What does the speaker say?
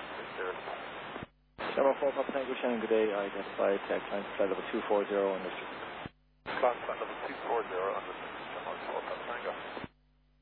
Channel 4 Papa Tango, Shannon, good day. I identify tag line flight level 240 understood. Flight level 240 understood. Channel 4 Papa Tango.